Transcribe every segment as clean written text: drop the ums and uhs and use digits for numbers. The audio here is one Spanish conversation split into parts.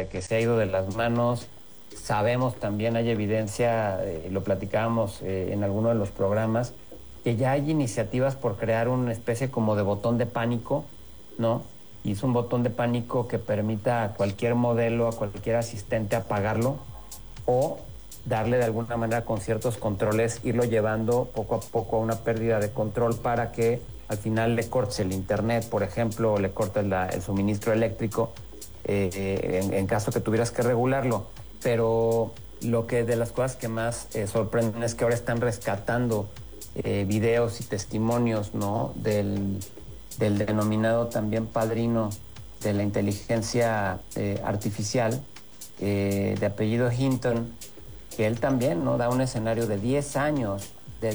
de que se ha ido de las manos. Sabemos también, hay evidencia, lo platicábamos en alguno de los programas, que ya hay iniciativas por crear una especie como de botón de pánico, ¿no? Y es un botón de pánico que permita a cualquier modelo, a cualquier asistente apagarlo o darle de alguna manera con ciertos controles, irlo llevando poco a poco a una pérdida de control para que al final le cortes el internet, por ejemplo, o le cortes el suministro eléctrico, en caso que tuvieras que regularlo. Pero lo que de las cosas que más sorprenden es que ahora están rescatando videos y testimonios, ¿no? Del denominado también padrino de la inteligencia artificial, de apellido Hinton, que él también, ¿no?, da un escenario de 10 años,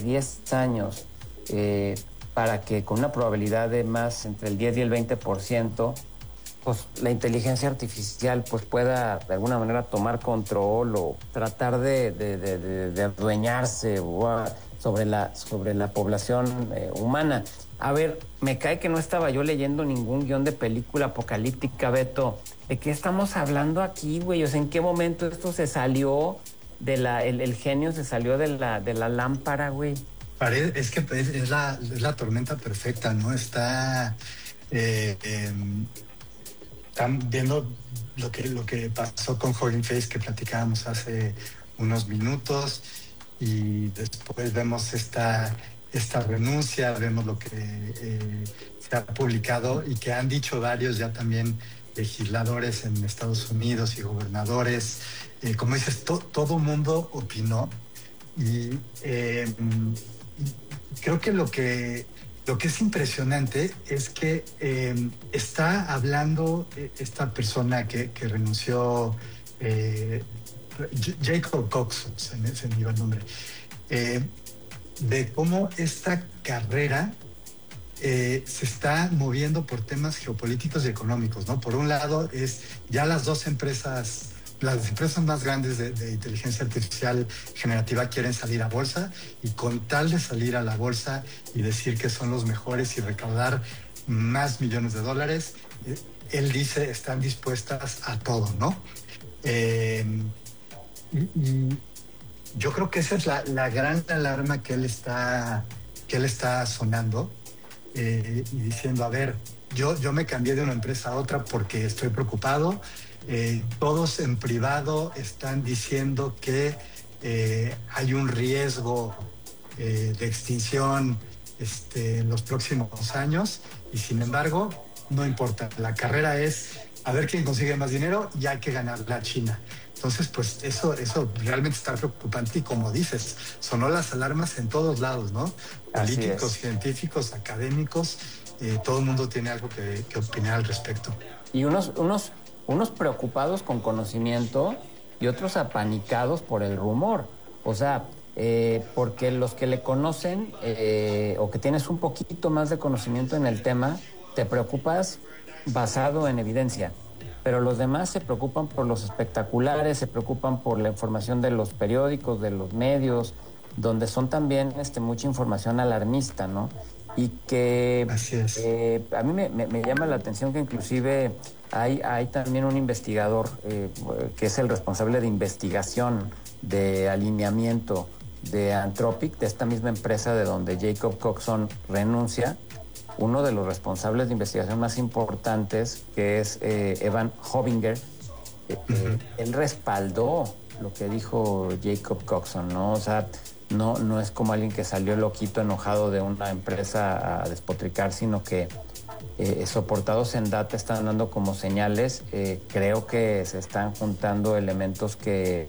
para que con una probabilidad de más entre el 10 y el 20%, pues la inteligencia artificial pues pueda de alguna manera tomar control o tratar de adueñarse sobre la población humana. A ver, me cae que no estaba yo leyendo ningún guión de película apocalíptica, Beto. ¿De qué estamos hablando aquí, güey? O sea, ¿en qué momento esto se salió el genio se salió de la lámpara, güey? Es que es la tormenta perfecta, ¿no? Están viendo lo que pasó con Hugging Face, que platicábamos hace unos minutos, y después vemos esta renuncia, vemos lo que se ha publicado y que han dicho varios ya también legisladores en Estados Unidos y gobernadores. Como dices, todo mundo opinó, y creo que lo que es impresionante es que está hablando esta persona que renunció, Jacob Cox, se me iba el nombre, de cómo esta carrera se está moviendo por temas geopolíticos y económicos, ¿no? Por un lado, es ya las empresas más grandes de inteligencia artificial generativa quieren salir a bolsa, y con tal de salir a la bolsa y decir que son los mejores y recaudar más millones de dólares, él dice están dispuestas a todo, ¿no? Y yo creo que esa es la gran alarma que él está sonando, y diciendo, a ver, yo me cambié de una empresa a otra porque estoy preocupado. Todos en privado están diciendo que hay un riesgo de extinción en los próximos años, y sin embargo, no importa. La carrera es a ver quién consigue más dinero, y hay que ganarle a China. Entonces, pues eso realmente está preocupante, y como dices, sonó las alarmas en todos lados, ¿no? Políticos, científicos, académicos, todo el mundo tiene algo que opinar al respecto. Y unos preocupados con conocimiento y otros apanicados por el rumor. O sea, porque los que le conocen o que tienes un poquito más de conocimiento en el tema, te preocupas basado en evidencia. Pero los demás se preocupan por los espectaculares, se preocupan por la información de los periódicos, de los medios, donde son también mucha información alarmista, ¿no? Y que Así es. A mí me llama la atención que inclusive hay también un investigador que es el responsable de investigación de alineamiento de Anthropic, de esta misma empresa de donde Jacob Coxon renuncia. Uno de los responsables de investigación más importantes, que es Evan Hovinger, él respaldó lo que dijo Jacob Coxon, ¿no? O sea, no es como alguien que salió loquito, enojado de una empresa a despotricar, sino que soportados en data están dando como señales. Creo que se están juntando elementos que,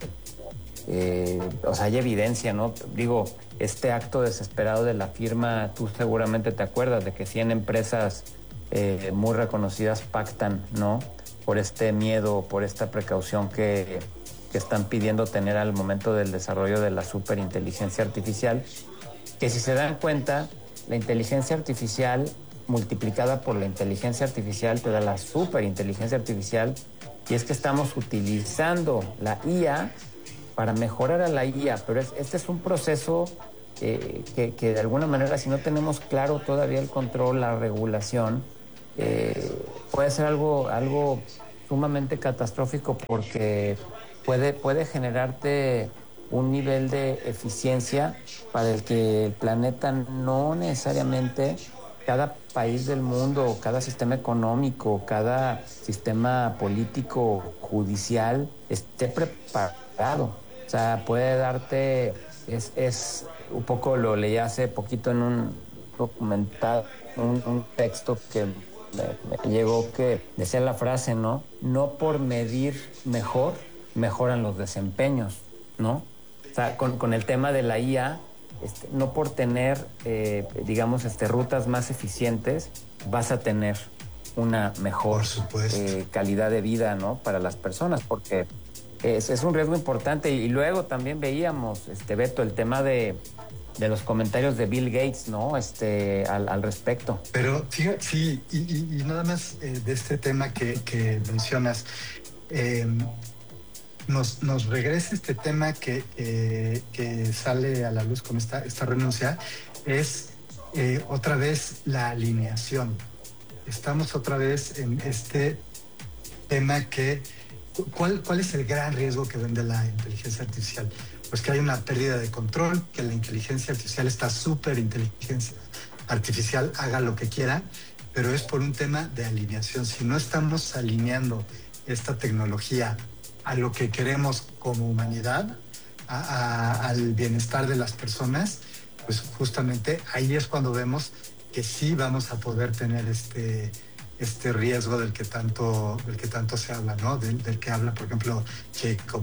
o sea, hay evidencia, ¿no? Digo, este acto desesperado de la firma, tú seguramente te acuerdas de que 100 empresas muy reconocidas pactan, ¿no? Por este miedo, por esta precaución que están pidiendo tener al momento del desarrollo de la superinteligencia artificial, que si se dan cuenta, la inteligencia artificial multiplicada por la inteligencia artificial te da la superinteligencia artificial, y es que estamos utilizando la IA para mejorar a la IA, pero este es un proceso que de alguna manera, si no tenemos claro todavía el control, la regulación, puede ser algo sumamente catastrófico porque puede generarte un nivel de eficiencia para el que el planeta no necesariamente, cada país del mundo, cada sistema económico, cada sistema político, judicial, esté preparado. O sea, puede darte, es un poco, lo leí hace poquito en un documental, un texto que me llegó, que decía la frase, ¿no? No por medir mejor, mejoran los desempeños, ¿no? O sea, con el tema de la IA, no por tener, digamos, rutas más eficientes, vas a tener una mejor calidad de vida, ¿no? Para las personas, porque es un riesgo importante. Y luego también veíamos, Beto, el tema de los comentarios de Bill Gates, ¿no? Al respecto. Pero fíjate, sí, y nada más de este tema que mencionas, nos regresa este tema que sale a la luz con esta renuncia, es otra vez la alineación. Estamos otra vez en este tema ¿cuál es el gran riesgo que vende la inteligencia artificial? Pues que hay una pérdida de control, que la inteligencia artificial, esta superinteligencia artificial, haga lo que quiera, pero es por un tema de alineación. Si no estamos alineando esta tecnología a lo que queremos como humanidad, al bienestar de las personas, pues justamente ahí es cuando vemos que sí vamos a poder tener este riesgo del que tanto se habla, ¿no? Del que habla, por ejemplo, Jacob.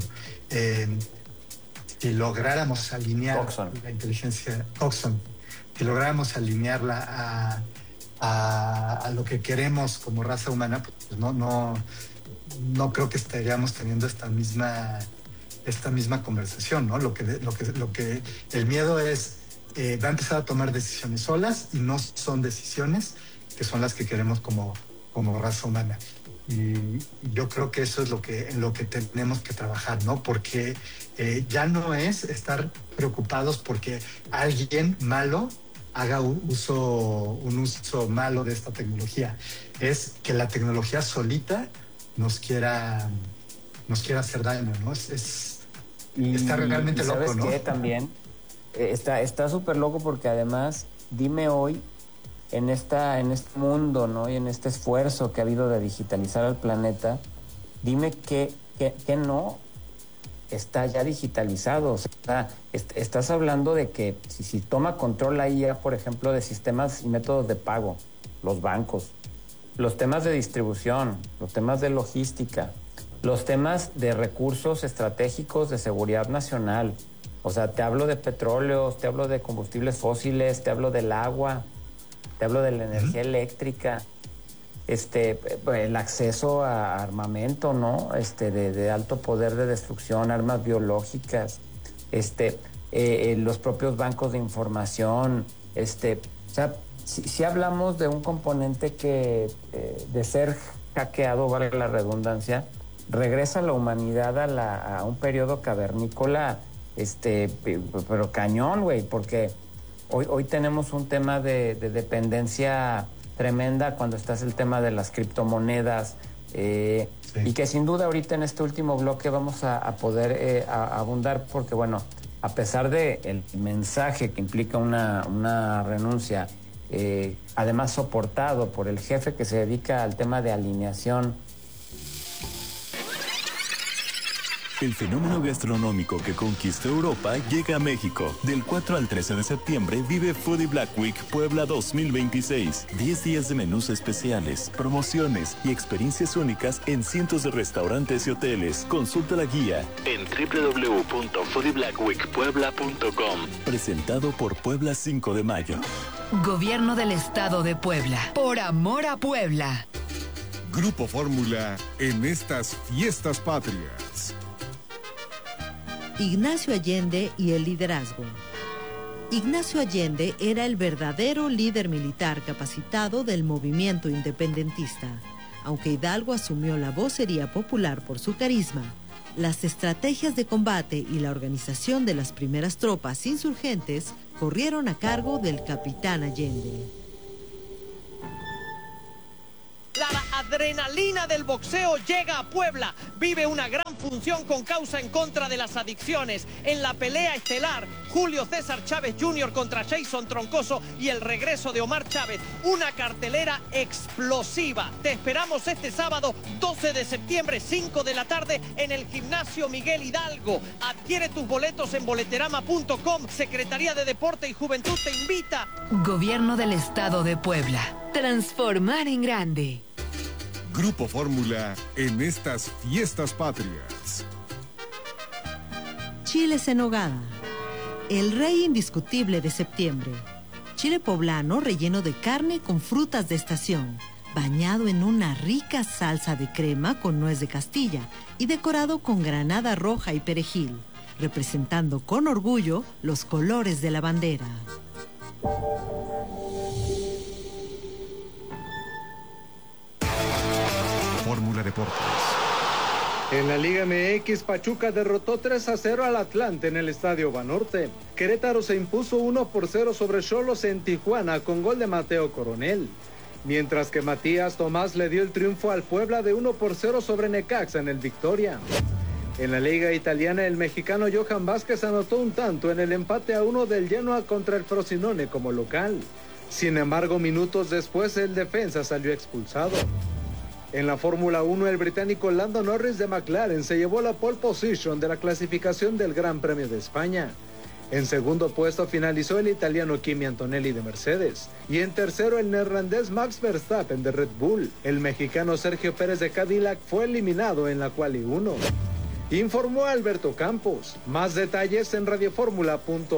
Si lográramos alinear la inteligencia, si lográramos alinearla a lo que queremos como raza humana, pues no creo que estaríamos teniendo esta misma conversación, ¿no? Lo que el miedo es, va a empezar a tomar decisiones solas, y no son decisiones que son las que queremos como raza humana. Y yo creo que eso es en lo que tenemos que trabajar, ¿no? Porque ya no es estar preocupados porque alguien malo haga un uso malo de esta tecnología. Es que la tecnología solita nos quiera hacer daño, ¿no? Está realmente loco, ¿no? ¿Sabes qué? También está súper loco, porque además, dime hoy, en este mundo, ¿no? Y en este esfuerzo que ha habido de digitalizar al planeta, dime que no está ya digitalizado. O sea, estás hablando de que si toma control la IA, por ejemplo, de sistemas y métodos de pago, los bancos, los temas de distribución, los temas de logística, los temas de recursos estratégicos de seguridad nacional. O sea, te hablo de petróleos, te hablo de combustibles fósiles, te hablo del agua, te hablo de la energía eléctrica, el acceso a armamento, ¿no? De alto poder de destrucción, armas biológicas, los propios bancos de información, o sea, si hablamos de un componente que, de ser hackeado, vale la redundancia, regresa a la humanidad a un periodo cavernícola, pero cañón, güey, porque hoy tenemos un tema de dependencia tremenda cuando está el tema de las criptomonedas, sí. Y que sin duda ahorita en este último bloque vamos a poder abundar, porque bueno, a pesar de el mensaje que implica una renuncia, además soportado por el jefe que se dedica al tema de alineación. El fenómeno gastronómico que conquistó Europa llega a México. Del 4 al 13 de septiembre vive Foodie Black Week Puebla 2026. 10 días de menús especiales, promociones y experiencias únicas en cientos de restaurantes y hoteles. Consulta la guía en www.foodieblackweekpuebla.com. Presentado por Puebla 5 de Mayo. Gobierno del Estado de Puebla. Por amor a Puebla. Grupo Fórmula en estas fiestas patrias. Ignacio Allende y el liderazgo. Ignacio Allende era el verdadero líder militar capacitado del movimiento independentista. Aunque Hidalgo asumió la vocería popular por su carisma, las estrategias de combate y la organización de las primeras tropas insurgentes corrieron a cargo del capitán Allende. adrenalina del boxeo llega a Puebla. Vive una gran función con causa en contra de las adicciones. En la pelea estelar, Julio César Chávez Jr. contra Jason Troncoso y el regreso de Omar Chávez. Una cartelera explosiva. Te esperamos este sábado 12 de septiembre, 5 de la tarde, en el Gimnasio Miguel Hidalgo. Adquiere tus boletos en boleterama.com. Secretaría de Deporte y Juventud te invita. Gobierno del Estado de Puebla. Transformar en grande. Grupo Fórmula en estas fiestas patrias. Chiles en nogada. El rey indiscutible de septiembre. Chile poblano relleno de carne con frutas de estación, bañado en una rica salsa de crema con nuez de Castilla y decorado con granada roja y perejil, representando con orgullo los colores de la bandera. Fórmula Deportes. En la Liga MX, Pachuca derrotó 3-0 al Atlante en el Estadio Banorte. Querétaro se impuso 1-0 sobre Xolos en Tijuana con gol de Mateo Coronel. Mientras que Matías Tomás le dio el triunfo al Puebla de 1-0 sobre Necaxa en el Victoria. En la Liga Italiana, el mexicano Johan Vázquez anotó un tanto en el empate a 1 del Genoa contra el Frosinone como local. Sin embargo, minutos después el defensa salió expulsado. En la Fórmula 1, el británico Lando Norris de McLaren se llevó la pole position de la clasificación del Gran Premio de España. En segundo puesto finalizó el italiano Kimi Antonelli de Mercedes. Y en tercero el neerlandés Max Verstappen de Red Bull. El mexicano Sergio Pérez de Cadillac fue eliminado en la Quali 1. Informó Alberto Campos. Más detalles en radioformula.mx.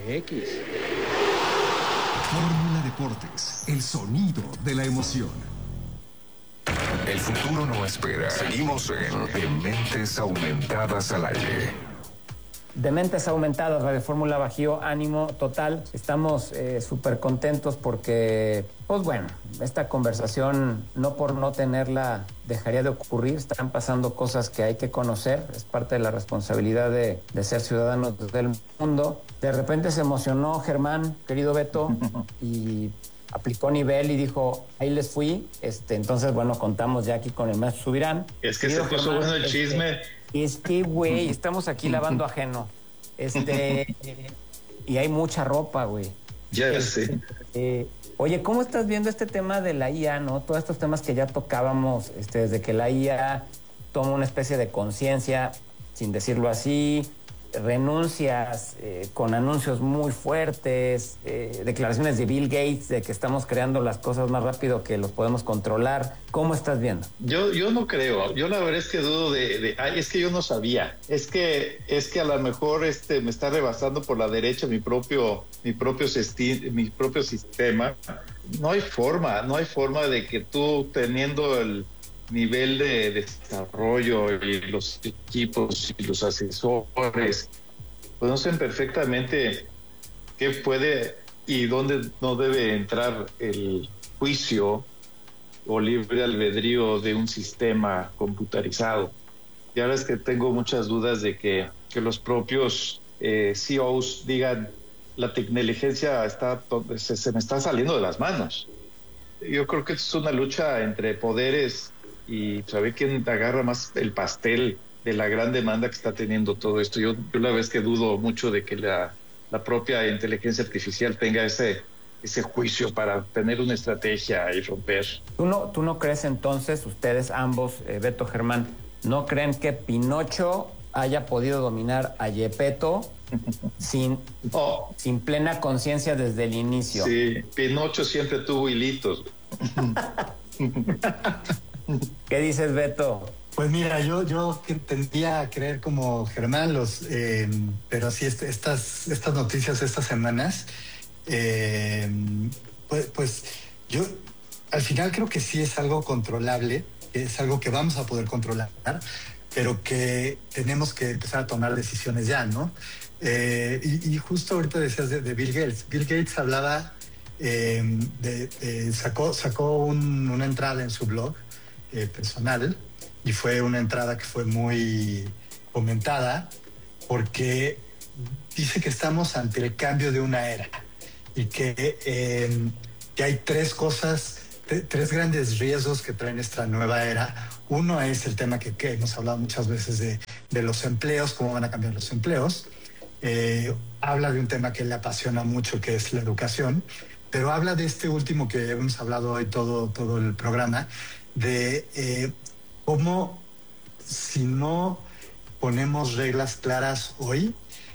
Fórmula Deportes, el sonido de la emoción. El futuro no espera. Seguimos en Dementes Aumentadas al aire. Dementes Aumentadas, Radio Fórmula Bajío, ánimo total. Estamos súper contentos porque, pues bueno, esta conversación, no por no tenerla, dejaría de ocurrir. Están pasando cosas que hay que conocer. Es parte de la responsabilidad de ser ciudadanos del mundo. De repente se emocionó Germán, querido Beto, y aplicó nivel y dijo, ahí les fui. Entonces, bueno, contamos ya aquí con el maestro Subirán. Es que se puso bueno el chisme. Es que, güey, estamos aquí lavando ajeno. Y hay mucha ropa, güey. Ya sé. Oye, ¿cómo estás viendo este tema de la IA, no? Todos estos temas que ya tocábamos, desde que la IA toma una especie de conciencia, sin decirlo así, renuncias con anuncios muy fuertes, declaraciones de Bill Gates de que estamos creando las cosas más rápido que los podemos controlar. ¿Cómo estás viendo? Yo no creo. Yo la verdad es que dudo es que yo no sabía. Es que a lo mejor me está rebasando por la derecha mi propio sistema. No hay forma de que tú, teniendo el nivel de desarrollo y los equipos y los asesores, conocen perfectamente qué puede y dónde no debe entrar el juicio o libre albedrío de un sistema computarizado. Y ahora es que tengo muchas dudas de que los propios CEOs digan, la tecnología se me está saliendo de las manos. Yo creo que es una lucha entre poderes y saber quién agarra más el pastel de la gran demanda que está teniendo todo esto. Yo la verdad es que dudo mucho de que la propia inteligencia artificial tenga ese juicio para tener una estrategia y romper. ¿Tú no crees entonces, ustedes ambos, Beto, Germán, no creen que Pinocho haya podido dominar a Gepetto sin plena conciencia desde el inicio? Sí, Pinocho siempre tuvo hilitos. ¿Qué dices, Beto? Pues mira, yo tendría a creer como Germán, pero sí estas noticias estas semanas, pues yo al final creo que sí es algo controlable, es algo que vamos a poder controlar, pero que tenemos que empezar a tomar decisiones ya, ¿no? Y justo ahorita decías de Bill Gates. Bill Gates hablaba, sacó una entrada en su blog personal, y fue una entrada que fue muy comentada porque dice que estamos ante el cambio de una era y que hay tres cosas tres grandes riesgos que traen esta nueva era. Uno es el tema que hemos hablado muchas veces de los empleos, cómo van a cambiar los empleos. Habla de un tema que le apasiona mucho, que es la educación, pero habla de este último que hemos hablado hoy todo el programa, de cómo si no ponemos reglas claras hoy,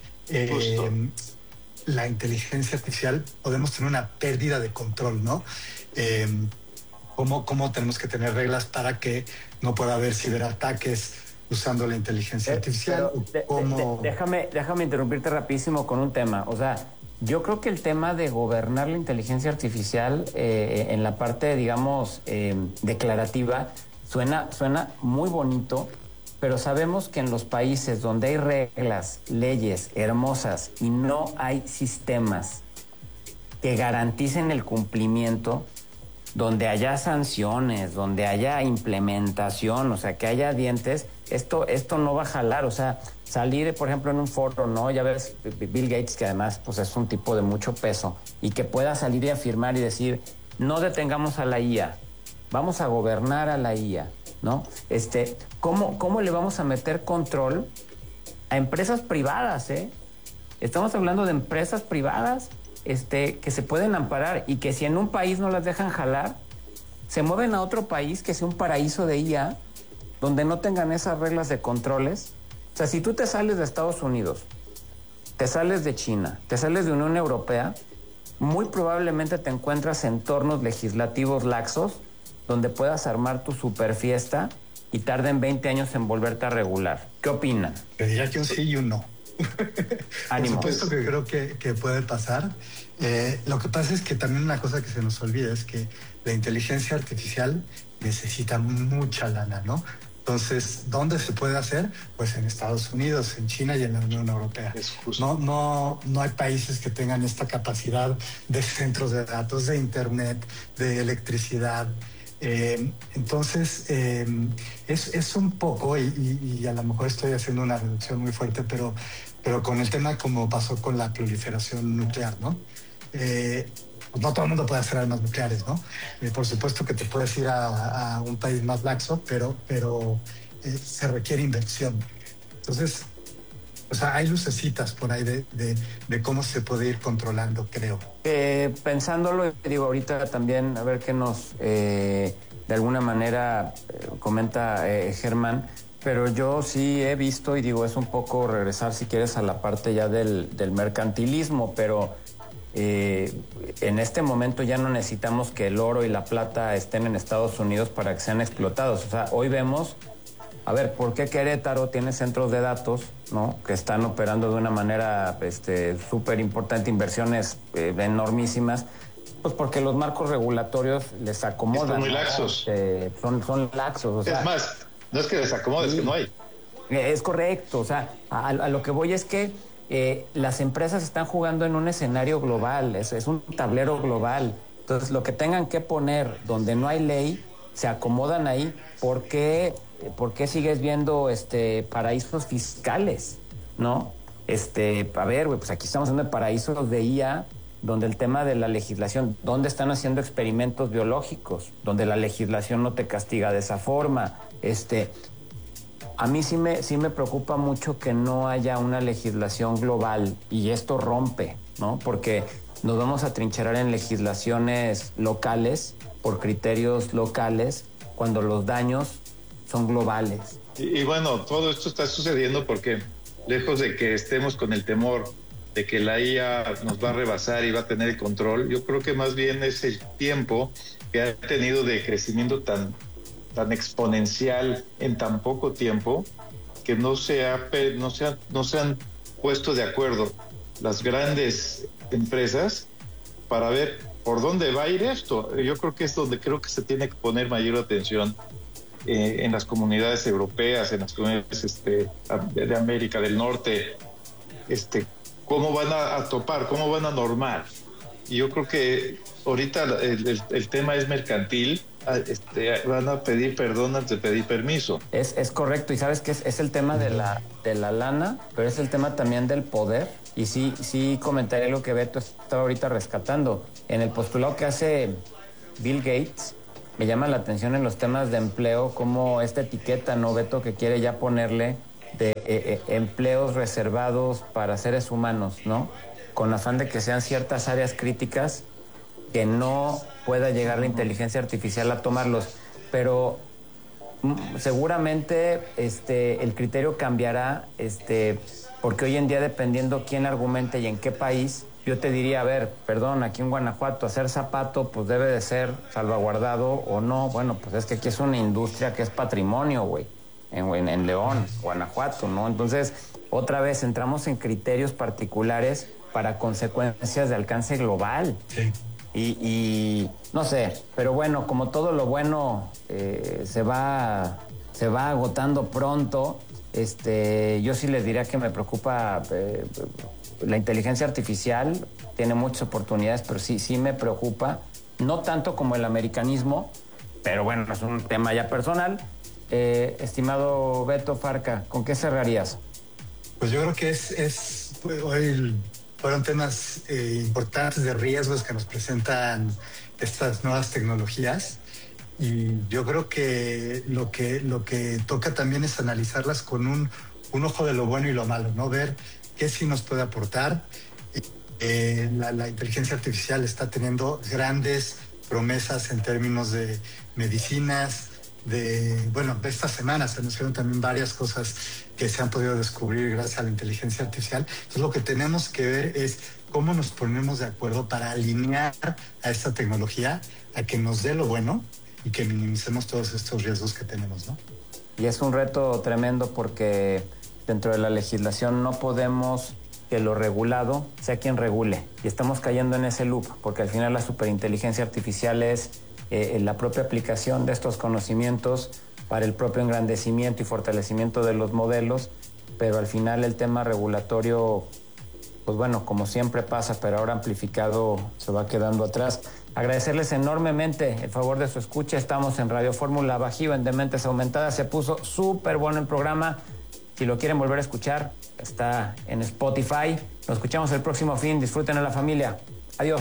la inteligencia artificial podemos tener una pérdida de control, ¿no? ¿Cómo tenemos que tener reglas para que no pueda haber ciberataques usando la inteligencia artificial? Déjame interrumpirte rapidísimo con un tema. O sea, yo creo que el tema de gobernar la inteligencia artificial en la parte, digamos, declarativa, suena muy bonito, pero sabemos que en los países donde hay reglas, leyes hermosas y no hay sistemas que garanticen el cumplimiento, donde haya sanciones, donde haya implementación, o sea, que haya dientes, esto no va a jalar. O sea, salir, por ejemplo, en un foro, ¿no? Ya ves, Bill Gates, que además pues es un tipo de mucho peso, y que pueda salir y afirmar y decir, no detengamos a la IA, vamos a gobernar a la IA, ¿no? ¿Cómo le vamos a meter control a empresas privadas, eh? Estamos hablando de empresas privadas que se pueden amparar y que si en un país no las dejan jalar, se mueven a otro país que sea un paraíso de IA, donde no tengan esas reglas de controles. O sea, si tú te sales de Estados Unidos, te sales de China, te sales de Unión Europea, muy probablemente te encuentras entornos legislativos laxos donde puedas armar tu super fiesta y tarden 20 años en volverte a regular. ¿Qué opinan? Te diría que un sí y un no. Ánimo. Por supuesto que creo que puede pasar. Lo que pasa es que también una cosa que se nos olvida es que la inteligencia artificial necesita mucha lana, ¿no? Entonces, ¿dónde se puede hacer? Pues en Estados Unidos, en China y en la Unión Europea. No hay países que tengan esta capacidad de centros de datos, de internet, de electricidad. Entonces, es un poco, y a lo mejor estoy haciendo una reducción muy fuerte, pero con el tema como pasó con la proliferación nuclear, ¿no? No todo el mundo puede hacer armas nucleares, ¿no? Por supuesto que te puedes ir a un país más laxo, pero se requiere inversión. Entonces, o sea, hay lucecitas por ahí de cómo se puede ir controlando, creo. Pensándolo, digo, ahorita también, a ver qué nos, de alguna manera, comenta Germán, pero yo sí he visto, y digo, es un poco regresar, si quieres, a la parte ya del mercantilismo, pero en este momento ya no necesitamos que el oro y la plata estén en Estados Unidos para que sean explotados. O sea, hoy vemos, a ver, ¿por qué Querétaro tiene centros de datos, ¿no?, que están operando de una manera súper importante, inversiones enormísimas? Pues porque los marcos regulatorios les acomodan. Están muy laxos. Son laxos. O sea, es más, no es que les acomode, es que no hay. Es correcto. O sea, a lo que voy es que las empresas están jugando en un escenario global, es un tablero global. Entonces, lo que tengan que poner donde no hay ley, se acomodan ahí. ¿Por qué sigues viendo paraísos fiscales, no? A ver, pues aquí estamos hablando de paraísos de IA, donde el tema de la legislación, donde están haciendo experimentos biológicos, donde la legislación no te castiga de esa forma. A mí sí me preocupa mucho que no haya una legislación global, y esto rompe, ¿no? Porque nos vamos a trincherar en legislaciones locales, por criterios locales, cuando los daños son globales. Y bueno, todo esto está sucediendo porque, lejos de que estemos con el temor de que la IA nos va a rebasar y va a tener el control, yo creo que más bien es el tiempo que ha tenido de crecimiento tan exponencial en tan poco tiempo, que no se han puesto de acuerdo las grandes empresas para ver por dónde va a ir esto. Yo creo que es donde creo que se tiene que poner mayor atención en las comunidades europeas, en las comunidades de América del Norte, cómo van a topar, cómo van a normar. Y yo creo que ahorita el tema es mercantil. Van a pedir perdón antes de pedir permiso. Es correcto, y sabes que es el tema de la lana, pero es el tema también del poder. Y sí comentaré lo que Beto estaba ahorita rescatando. En el postulado que hace Bill Gates, me llama la atención en los temas de empleo, como esta etiqueta, ¿no, Beto?, que quiere ya ponerle de empleos reservados para seres humanos, ¿no? Con afán de que sean ciertas áreas críticas que no pueda llegar la inteligencia artificial a tomarlos. Pero seguramente el criterio cambiará, porque hoy en día, dependiendo quién argumente y en qué país, yo te diría, a ver, perdón, aquí en Guanajuato hacer zapato pues debe de ser salvaguardado o no. Bueno, pues es que aquí es una industria que es patrimonio, güey, en León, Guanajuato, ¿no? Entonces, otra vez entramos en criterios particulares para consecuencias de alcance global. Sí. Y no sé, pero bueno, como todo lo bueno se va agotando pronto, yo sí les diría que me preocupa la inteligencia artificial. Tiene muchas oportunidades, pero sí me preocupa, no tanto como el americanismo, pero bueno, es un tema ya personal. Estimado Beto Farca, ¿con qué cerrarías? Pues yo creo que hoy fueron temas importantes de riesgos que nos presentan estas nuevas tecnologías, y yo creo que lo que toca también es analizarlas con un ojo de lo bueno y lo malo, ¿no? Ver qué sí nos puede aportar. La inteligencia artificial está teniendo grandes promesas en términos de medicinas. Esta semana se anunciaron también varias cosas que se han podido descubrir gracias a la inteligencia artificial. Entonces, lo que tenemos que ver es cómo nos ponemos de acuerdo para alinear a esta tecnología a que nos dé lo bueno y que minimicemos todos estos riesgos que tenemos, ¿no? Y es un reto tremendo, porque dentro de la legislación no podemos que lo regulado sea quien regule, y estamos cayendo en ese loop, porque al final la superinteligencia artificial es la propia aplicación de estos conocimientos para el propio engrandecimiento y fortalecimiento de los modelos, pero al final el tema regulatorio, pues bueno, como siempre pasa, pero ahora amplificado, se va quedando atrás. Agradecerles enormemente el favor de su escucha. Estamos en Radio Fórmula Bajío, en Dementes Aumentadas. Se puso súper bueno el programa. Si lo quieren volver a escuchar, está en Spotify. Nos escuchamos el próximo fin. Disfruten a la familia. Adiós.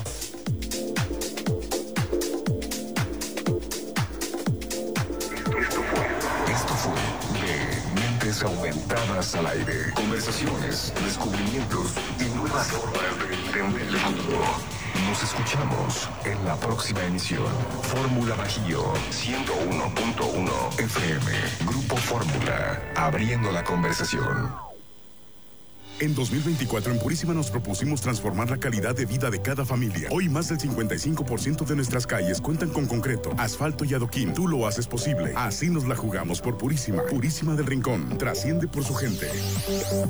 Esto fue de Mentes Aumentadas al Aire. Conversaciones, descubrimientos y nuevas formas de entender el mundo. Nos escuchamos en la próxima emisión. Fórmula Bajío 101.1 FM. Grupo Fórmula, abriendo la conversación. En 2024 en Purísima nos propusimos transformar la calidad de vida de cada familia. Hoy más del 55% de nuestras calles cuentan con concreto, asfalto y adoquín. Tú lo haces posible. Así nos la jugamos por Purísima. Purísima del Rincón. Trasciende por su gente. Escucha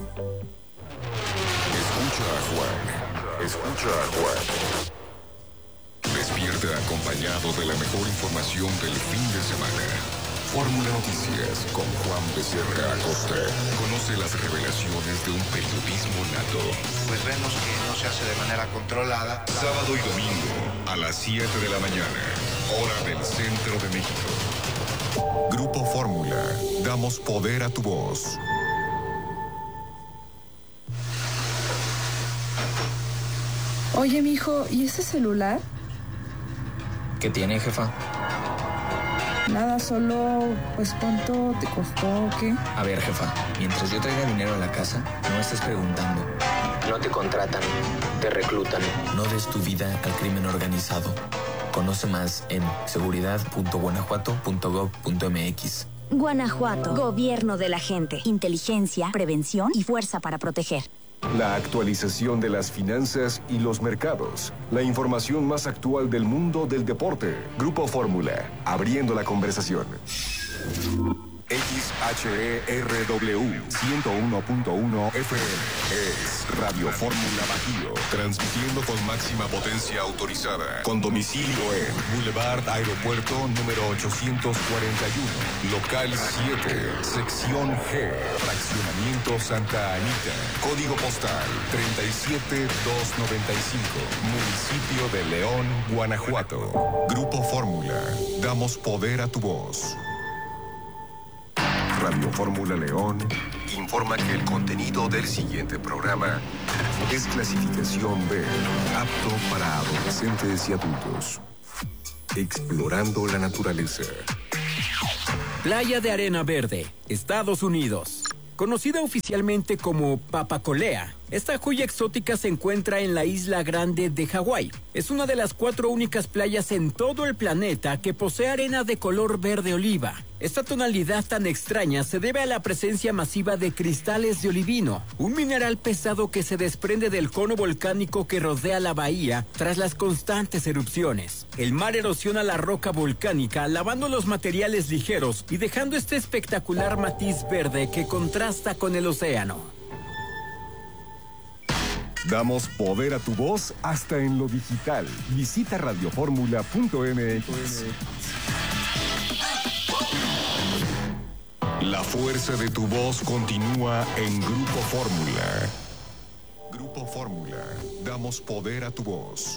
a Juan. Escucha a Juan. Despierta acompañado de la mejor información del fin de semana. Fórmula Noticias con Juan Becerra Acosta. Conoce las revelaciones de un periodismo nato. Pues vemos que no se hace de manera controlada. Sábado y domingo a las 7 de la mañana, hora del centro de México. Grupo Fórmula. Damos poder a tu voz. Oye, mijo, ¿y ese celular? ¿Qué tiene, jefa? Nada, solo, pues, ¿cuánto te costó o qué? A ver, jefa, mientras yo traiga dinero a la casa, no estés preguntando. No te contratan, te reclutan. No des tu vida al crimen organizado. Conoce más en seguridad.guanajuato.gov.mx. Guanajuato, gobierno de la gente, inteligencia, prevención y fuerza para proteger. La actualización de las finanzas y los mercados. La información más actual del mundo del deporte. Grupo Fórmula, abriendo la conversación. XHERW 101.1 FM es Radio Fórmula Bajío, transmitiendo con máxima potencia autorizada, con domicilio en Boulevard Aeropuerto número 841, local 7, sección G, fraccionamiento Santa Anita, código postal 37295, municipio de León, Guanajuato. Grupo Fórmula, damos poder a tu voz. Radio Fórmula León informa que el contenido del siguiente programa es clasificación B, apto para adolescentes y adultos. Explorando la naturaleza. Playa de Arena Verde, Estados Unidos. Conocida oficialmente como Papacolea, esta joya exótica se encuentra en la Isla Grande de Hawái. Es una de las 4 únicas playas en todo el planeta que posee arena de color verde oliva. Esta tonalidad tan extraña se debe a la presencia masiva de cristales de olivino, un mineral pesado que se desprende del cono volcánico que rodea la bahía tras las constantes erupciones. El mar erosiona la roca volcánica, lavando los materiales ligeros y dejando este espectacular matiz verde que contrasta con el océano. Damos poder a tu voz hasta en lo digital. Visita radioformula.mx. La fuerza de tu voz continúa en Grupo Fórmula. Grupo Fórmula. Damos poder a tu voz.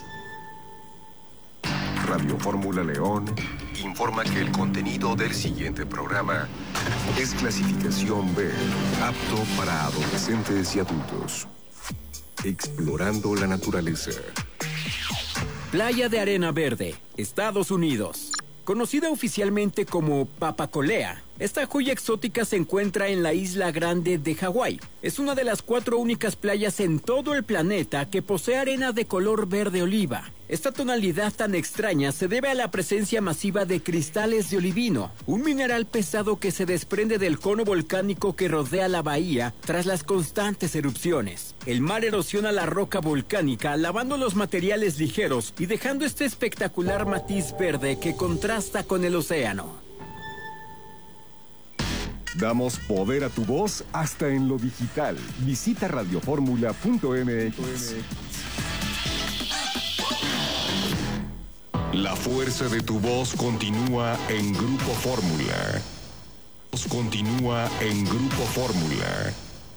Radio Fórmula León informa que el contenido del siguiente programa es clasificación B, apto para adolescentes y adultos. Explorando la naturaleza. Playa de Arena Verde, Estados Unidos. Conocida oficialmente como Papacolea, esta joya exótica se encuentra en la Isla Grande de Hawái. Es una de las 4 únicas playas en todo el planeta que posee arena de color verde oliva. Esta tonalidad tan extraña se debe a la presencia masiva de cristales de olivino, un mineral pesado que se desprende del cono volcánico que rodea la bahía tras las constantes erupciones. El mar erosiona la roca volcánica, lavando los materiales ligeros y dejando este espectacular matiz verde que contrasta con el océano. Damos poder a tu voz hasta en lo digital. Visita radioformula.mx. La fuerza de tu voz continúa en Grupo Fórmula. Continúa en Grupo Fórmula.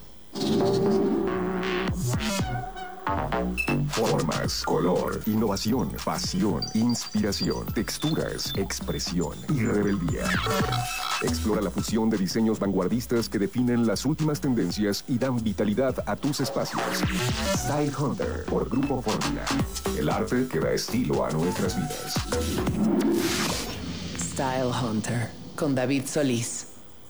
Formas, color, innovación, pasión, inspiración, texturas, expresión y rebeldía. Explora la fusión de diseños vanguardistas que definen las últimas tendencias y dan vitalidad a tus espacios. Style Hunter por Grupo Fórmula. El arte que da estilo a nuestras vidas. Style Hunter con David Solís.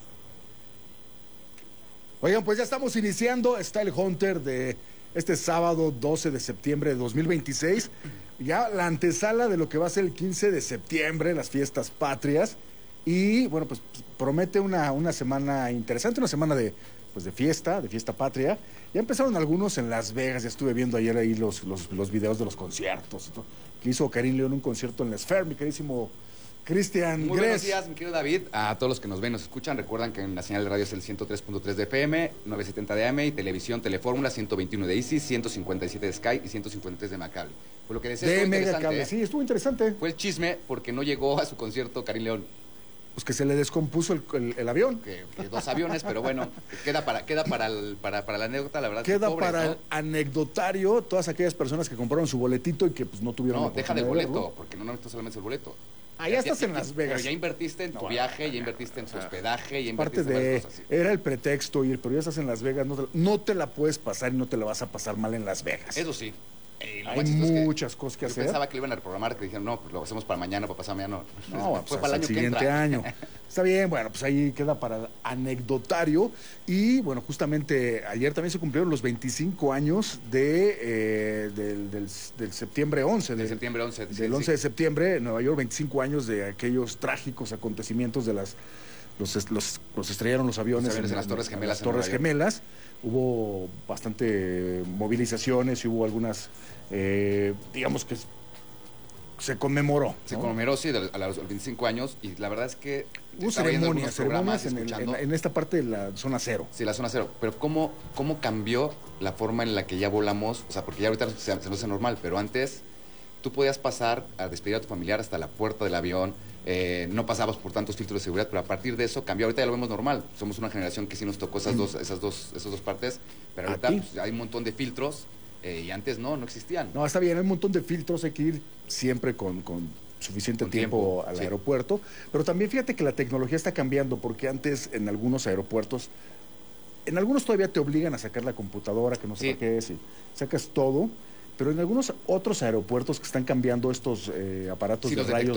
Oigan, pues ya estamos iniciando Style Hunter de este sábado 12 de septiembre de 2026. Ya la antesala de lo que va a ser el 15 de septiembre, las fiestas patrias. Y bueno, pues promete una semana interesante, una semana de fiesta patria. Ya empezaron algunos en Las Vegas, ya estuve viendo ayer ahí los videos de los conciertos. Que hizo Karim León un concierto en la Sphere, mi queridísimo Cristian Muy Gres. buenos días, mi querido David. A todos los que nos ven, nos escuchan, recuerdan que en la señal de radio es el 103.3 de FM, 970 de AM y televisión Telefórmula, 121 de Easy, 157 de Sky y 153 de Macable. Por lo que decía, de Mega Cable, sí, estuvo interesante. Fue el chisme porque no llegó a su concierto Karim León. Pues que se le descompuso el avión. Que 2 aviones, pero bueno, queda para la anécdota, la verdad. Queda pobres, para ¿no? el anecdotario todas aquellas personas que compraron su boletito y que pues no tuvieron No, la deja del oportunidad de boleto, verlo. porque no necesitas solamente el boleto. Ya estás en Las Vegas. Pero ya invertiste en tu viaje, ya invertiste en su hospedaje, ya Parte invertiste en de... varias cosas. Sí. Era el pretexto ir, pero ya estás en Las Vegas, no te la puedes pasar y no te la vas a pasar mal en Las Vegas. Eso sí. Lo Hay más chistoso es muchas cosas que yo hacer. pensaba que lo iban a reprogramar, que dijeron, no, pues lo hacemos para mañana, para pasar mañana. No, fue pues para el hasta año el que siguiente entra. año. Está bien, bueno, pues ahí queda para el anecdotario. Y bueno, justamente ayer también se cumplieron los 25 años del septiembre 11. Del septiembre 11. Del 11 de septiembre, en Nueva York, 25 años de aquellos trágicos acontecimientos de los estrellaron los aviones en las Torres Gemelas. Las Torres Gemelas. Hubo bastante movilizaciones y hubo algunas, digamos que se conmemoró. Se conmemoró, sí, a los 25 años, y la verdad es que... Hubo ceremonias en esta parte de la zona cero. Sí, la zona cero. Pero ¿cómo cambió la forma en la que ya volamos? O sea, porque ya ahorita se nos hace normal, pero antes tú podías pasar a despedir a tu familiar hasta la puerta del avión, no pasabas por tantos filtros de seguridad, pero a partir de eso cambió. Ahorita ya lo vemos normal. Somos una generación que sí nos tocó esas dos partes, pero ahorita pues, hay un montón de filtros y antes no existían. No, está bien, hay un montón de filtros, hay que ir siempre con suficiente tiempo al aeropuerto, pero también fíjate que la tecnología está cambiando, porque antes en algunos aeropuertos, en algunos todavía te obligan a sacar la computadora, que no sé qué es, y sacas todo, pero en algunos otros aeropuertos que están cambiando estos aparatos de rayos,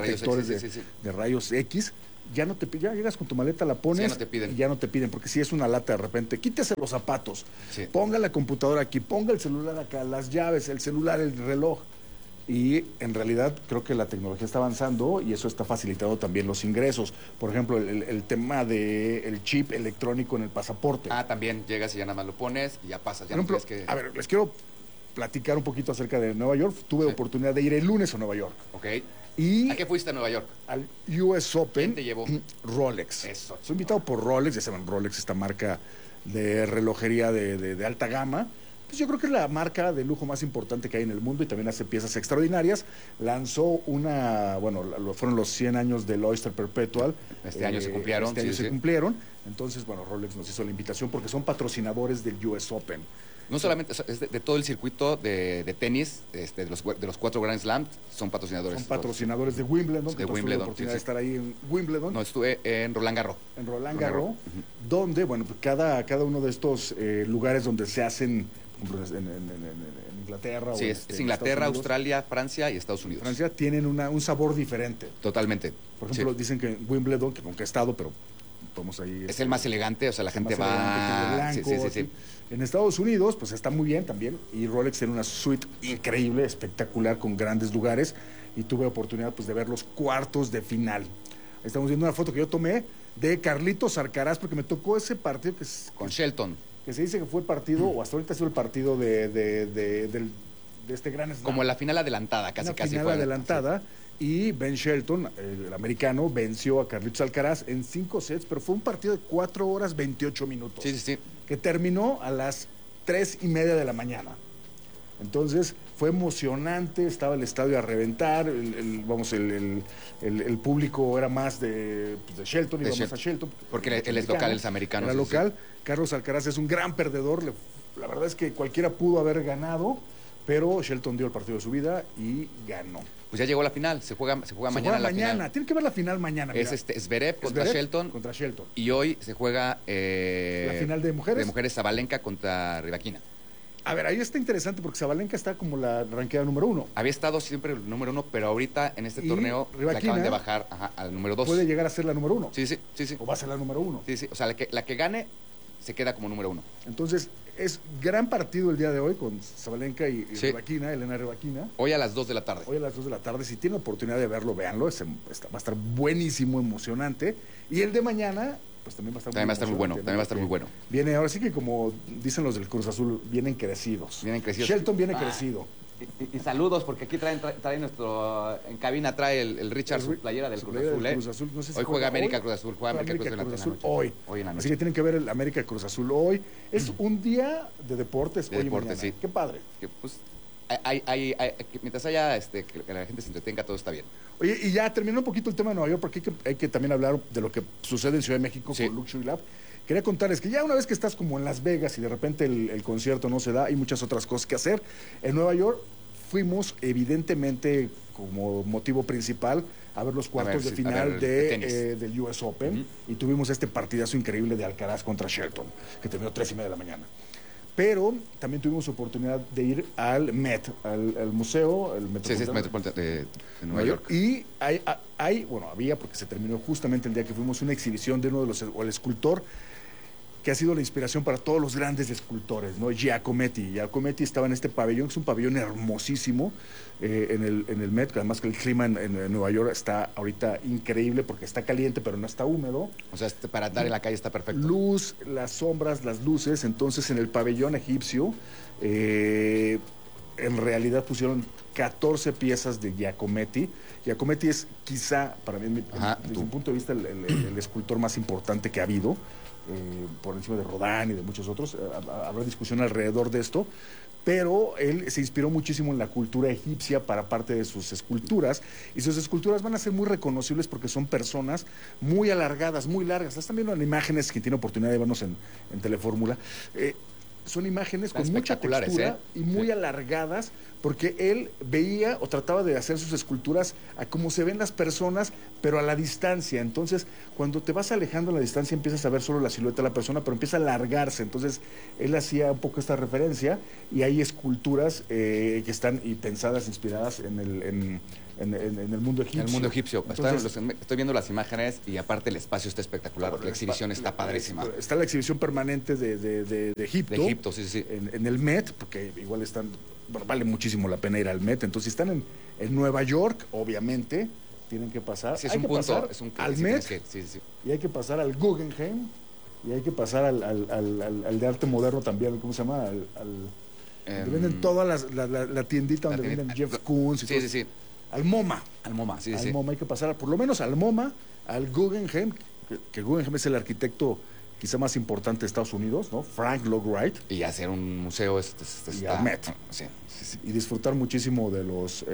de rayos X, ya llegas con tu maleta, la pones, ya no te piden. Y ya no te piden, porque si es una lata de repente, quítese los zapatos, ponga la computadora aquí, ponga el celular acá, las llaves, el celular, el reloj. Y en realidad creo que la tecnología está avanzando y eso está facilitando también los ingresos. Por ejemplo, el tema del chip electrónico en el pasaporte. También llegas y ya nada más lo pones y ya pasas. Ya Por ejemplo, a ver, les quiero platicar un poquito acerca de Nueva York. Tuve oportunidad de ir el lunes a Nueva York. Ok. Y ¿a qué fuiste a Nueva York? Al US Open. ¿Quién te llevó? Rolex. Eso. Soy invitado por Rolex, ya saben, Rolex, esta marca de relojería de alta gama. Pues yo creo que es la marca de lujo más importante que hay en el mundo y también hace piezas extraordinarias. Lanzó fueron los 100 años del Oyster Perpetual. Este año se cumplieron. Este año se cumplieron. Entonces, Rolex nos hizo la invitación porque son patrocinadores del US Open. No solamente, es de todo el circuito de tenis, de los 4 Grand Slams, son patrocinadores. Son patrocinadores de Wimbledon. De Wimbledon. La oportunidad de estar ahí en Wimbledon. No, estuve en Roland Garros. En Roland Garros, donde, cada uno de estos lugares donde se hacen, en Inglaterra. Sí, es Inglaterra, Australia, Francia y Estados Unidos. Francia tienen un sabor diferente. Totalmente. Por ejemplo, dicen que Wimbledon, que nunca he estado, pero podemos ahí... Es el más elegante, o sea, la gente va... Blanco, sí. En Estados Unidos, pues está muy bien también, y Rolex tiene una suite increíble, espectacular, con grandes lugares, y tuve oportunidad pues de ver los cuartos de final. Ahí estamos viendo una foto que yo tomé de Carlitos Alcaraz, porque me tocó ese partido que es... Con Shelton. Que se dice que fue el partido, o hasta ahorita ha sido el partido de este gran slam. Como la final adelantada, casi. Final adelantada, y Ben Shelton, el americano, venció a Carlitos Alcaraz en 5 sets, pero fue un partido de 4 horas 28 minutos. Sí. Que terminó a las 3:30 de la mañana. Entonces, fue emocionante, estaba el estadio a reventar, el público era más de Shelton, iba más a Shelton. Porque él es local, él es americano. Era local. Carlos Alcaraz es un gran perdedor, la verdad es que cualquiera pudo haber ganado, pero Shelton dio el partido de su vida y ganó. Pues ya llegó la final, se juega mañana la final. Tiene que ver la final mañana. Es Zverev contra Shelton. Y hoy se juega la final de mujeres. De mujeres, Sabalenka contra Rybakina. A ver, ahí está interesante porque Sabalenka está como la ranqueada número 1. Había estado siempre el número 1, pero ahorita en este torneo le acaban de bajar al número 2. Puede llegar a ser la número 1. Sí. O va a ser la número 1. Sí. O sea, la que gane se queda como número 1. Entonces, es gran partido el día de hoy con Sabalenka y Rybakina, Elena Rybakina. Hoy a las 2 de la tarde. Hoy a las 2 de la tarde. Si tienen oportunidad de verlo, véanlo. Va a estar buenísimo, emocionante. Y el de mañana... pues también va a estar muy bueno. Viene, ahora sí que como dicen los del Cruz Azul, vienen crecidos. Shelton viene crecido. Y saludos, porque aquí trae nuestro... En cabina trae el Richard su playera del Cruz Azul. No sé si hoy juega América Cruz Azul. Juega América Cruz Azul hoy. Hoy en la noche. Así que tienen que ver el América Cruz Azul hoy. Es un día de deportes hoy y mañana. Sí. Qué padre. Pues, mientras haya que la gente se entretenga, todo está bien. Oye, y ya terminó un poquito el tema de Nueva York, porque hay que también hablar de lo que sucede en Ciudad de México con Luxury Lab. Quería contarles que ya una vez que estás como en Las Vegas y de repente el concierto no se da, hay muchas otras cosas que hacer. En Nueva York fuimos evidentemente como motivo principal a ver los cuartos de final del US Open y tuvimos este partidazo increíble de Alcaraz contra Shelton, que terminó 3:30 de la mañana. Pero también tuvimos oportunidad de ir al Met, al museo, el Metropolitano de Nueva York. Y había, porque se terminó justamente el día que fuimos, una exhibición de el escultor que ha sido la inspiración para todos los grandes escultores, ¿no? Giacometti. Giacometti estaba en este pabellón, que es un pabellón hermosísimo en el Met, además que el clima en Nueva York está ahorita increíble porque está caliente, pero no está húmedo. O sea, para andar en la calle está perfecto. Luz, las sombras, las luces. Entonces, en el pabellón egipcio, en realidad pusieron 14 piezas de Giacometti. Giacometti es quizá, para mí, desde mi punto de vista, el escultor más importante que ha habido. Por encima de Rodin y de muchos otros, habrá discusión alrededor de esto, pero él se inspiró muchísimo en la cultura egipcia para parte de sus esculturas, y sus esculturas van a ser muy reconocibles porque son personas muy alargadas, muy largas. Están viendo en imágenes, que tiene oportunidad de vernos en Telefórmula. son imágenes con mucha textura y muy alargadas, porque él veía o trataba de hacer sus esculturas a como se ven las personas, pero a la distancia. Entonces, cuando te vas alejando a la distancia, empiezas a ver solo la silueta de la persona, pero empieza a alargarse. Entonces, él hacía un poco esta referencia, y hay esculturas que están pensadas, inspiradas en el mundo egipcio. En el mundo egipcio. Entonces, estoy viendo las imágenes y aparte el espacio está espectacular. La exhibición está padrísima. Está la exhibición permanente de Egipto. De Egipto, sí. En el Met, porque igual vale muchísimo la pena ir al Met. Entonces, si están en Nueva York, obviamente, tienen que pasar. Sí, es un al Met, y hay que pasar al Guggenheim, y hay que pasar al de arte moderno también, ¿cómo se llama? Donde venden todas la tiendita donde venden Jeff Koons y todo. Sí. Al MoMA. Al MoMA, sí. MoMA hay que pasar, por lo menos al MoMA, al Guggenheim, que Guggenheim es el arquitecto quizá más importante de Estados Unidos, ¿no? Frank Lloyd Wright. Y hacer un museo y al Met. Sí. Y disfrutar muchísimo de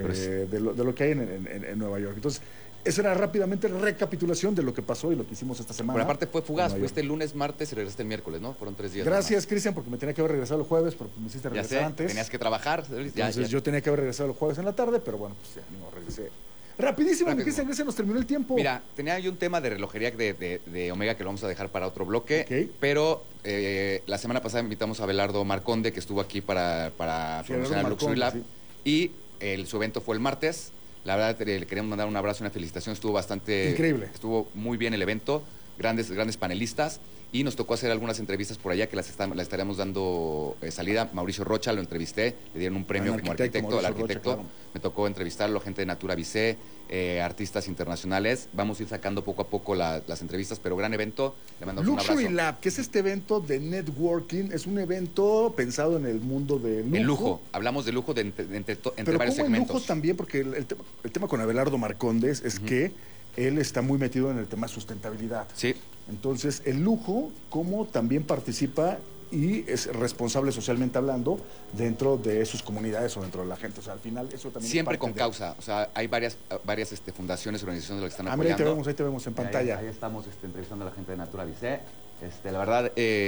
lo que hay en Nueva York. Entonces, esa era rápidamente recapitulación de lo que pasó y lo que hicimos esta semana. Pero aparte fue fugaz, fuiste el lunes, martes y regresaste el miércoles, ¿no? Fueron 3 días. Gracias, Cristian, porque me tenía que haber regresado el jueves, pero me hiciste regresar antes. Tenías que trabajar. Entonces yo tenía que haber regresado el jueves en la tarde, pero bueno, pues ya no regresé. Rapidísimo, Cristian, se nos terminó el tiempo. Mira, tenía yo un tema de relojería de Omega que lo vamos a dejar para otro bloque, pero la semana pasada invitamos a Abelardo Marconde, que estuvo aquí para promocionar Luxury Lab, y su evento fue el martes. La verdad, le queríamos mandar un abrazo y una felicitación. Estuvo bastante... Increíble. Estuvo muy bien el evento. Grandes panelistas. Y nos tocó hacer algunas entrevistas por allá que las estaremos dando salida. Mauricio Rocha lo entrevisté. Le dieron un premio como arquitecto. Al arquitecto Rocha, claro. Me tocó entrevistarlo, gente de Natura Vissé, artistas internacionales. Vamos a ir sacando poco a poco las entrevistas, pero gran evento. Le mandamos un abrazo. Luxury Lab, que es este evento de networking, es un evento pensado en el mundo de lujo. El lujo. Hablamos de lujo entre pero varios como segmentos. El lujo también, porque el tema con Abelardo Marcondes es que él está muy metido en el tema de sustentabilidad. Sí. Entonces, el lujo, como también participa y es responsable socialmente hablando dentro de sus comunidades o dentro de la gente. O sea, al final eso también siempre es con causa. O sea, hay varias fundaciones, organizaciones que están apoyando. Ahí te vemos en pantalla. Ahí estamos entrevistando a la gente de Natura Vissé. La verdad,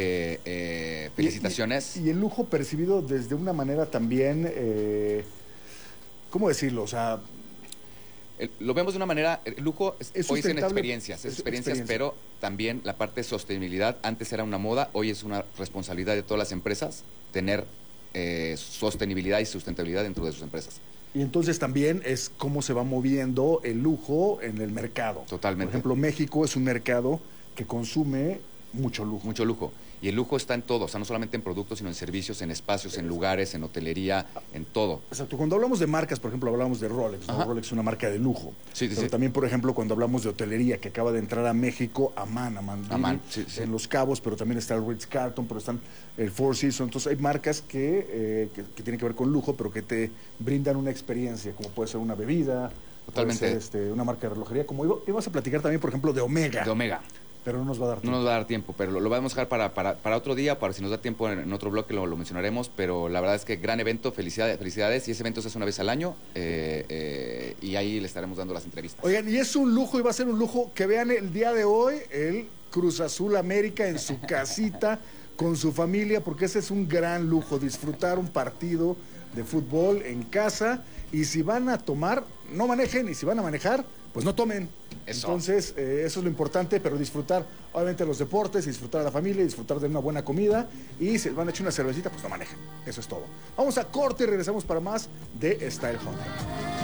felicitaciones. Y el lujo percibido desde una manera también, ¿cómo decirlo? O sea... Lo vemos de una manera, el lujo hoy es en experiencias, pero también la parte de sostenibilidad, antes era una moda, hoy es una responsabilidad de todas las empresas tener sostenibilidad y sustentabilidad dentro de sus empresas. Y entonces también es cómo se va moviendo el lujo en el mercado. Totalmente. Por ejemplo, México es un mercado que consume mucho lujo. Mucho lujo. Y el lujo está en todo, o sea, no solamente en productos, sino en servicios, en espacios, en lugares, en hotelería, en todo. Exacto. Cuando hablamos de marcas, por ejemplo, hablamos de Rolex, ¿no? Rolex es una marca de lujo. Sí, pero también, por ejemplo, cuando hablamos de hotelería, que acaba de entrar a México, Aman, en Los Cabos, pero también está el Ritz-Carlton, pero están el Four Seasons. Entonces hay marcas que tienen que ver con lujo, pero que te brindan una experiencia, como puede ser una bebida, totalmente, puede ser una marca de relojería. Como ibas a platicar también, por ejemplo, de Omega. De Omega. Pero no nos va a dar tiempo. No nos va a dar tiempo, pero lo vamos a dejar para otro día, para si nos da tiempo en otro bloque lo mencionaremos, pero la verdad es que gran evento, felicidades, y ese evento se hace una vez al año, y ahí le estaremos dando las entrevistas. Oigan, y es un lujo, y va a ser un lujo que vean el día de hoy, el Cruz Azul América en su casita, con su familia, porque ese es un gran lujo, disfrutar un partido de fútbol en casa, y si van a tomar, no manejen, y si van a manejar, pues no tomen. Eso. Entonces, eso es lo importante, pero disfrutar, obviamente, los deportes, disfrutar de la familia, disfrutar de una buena comida, y si van a echar una cervecita, pues no manejen. Eso es todo. Vamos a corte y regresamos para más de Style Hunter.